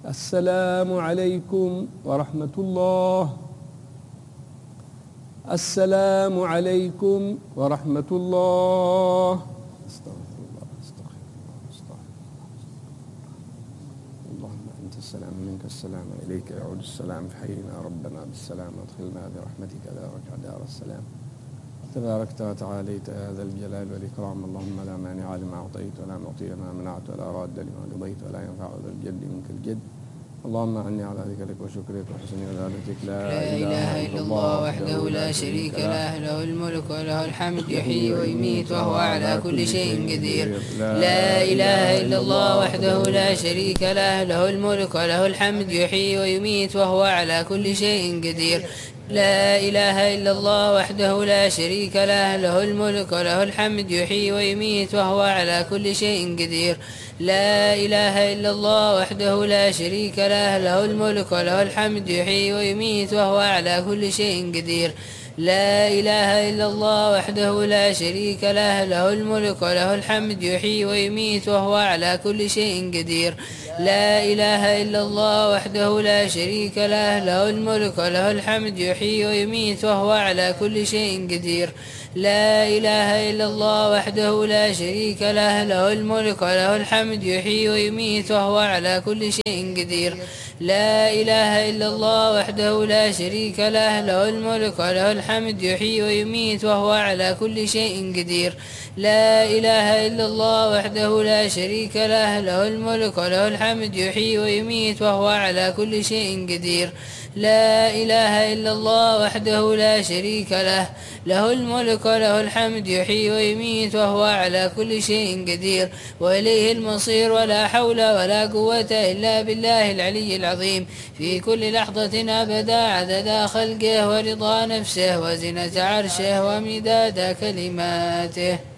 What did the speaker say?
السلام عليكم ورحمة الله. السلام عليكم ورحمة الله. استغفر الله استغفر الله استغفر الله. اللهم أنت السلام منك السلام إليك يعود السلام. فحينا ربنا بالسلام وادخلنا برحمتك دار السلام. تباركت وتعاليت يا ذا الجلال والإكرام. اللهم لا مانع لما أعطيت ولا معطي ما منعت ولا راد لما قضيت ولا ينفع ذا الجد منك الجد. اللهم أعني على ذكرك وشكرك وحسن عبادتك. لا إله إلا الله وحده لا شريك له، له الملك وله الحمد يحيي ويميت وهو على كل شيء قدير. لا إله إلا الله وحده لا شريك له، له الملك وله الحمد يحيي ويميت وهو على كل شيء قدير. لا إله إلا الله وحده لا شريك له، له الملك وله الحمد يحيي ويميت وهو على كل شيء قدير. لا إله إلا الله وحده لا شريك له، له الملك وله الحمد يحيي ويميت وهو على كل شيء قدير. لا إله إلا الله وحده لا شريك له، له الملك وله الحمد يحيي ويميت وهو على كل شيء قدير. لا إله إلا الله وحده لا شريك له، له الملك وله الحمد يحيي ويميت وهو على كل شيء قدير. لا إله إلا الله وحده لا شريك له، له الملك وله الحمد يحيي ويميت وهو على كل شيء قدير. لا إله إلا الله وحده لا شريك له، له الملك وله الحمد يحيي ويميت وهو على كل شيء قدير. لا إله إلا الله وحده لا شريك له، له الملك وله الحمد يحيي ويميت وهو على كل شيء قدير. لا إله إلا الله وحده لا شريك له، له الملك وله الحمد يحيي ويميت وهو على كل شيء قدير. وإليه المصير، ولا حول ولا قوة إلا بالله العلي العظيم. في كل لحظة أبدا عدد خلقه ورضا نفسه وزنة عرشه ومداد كلماته.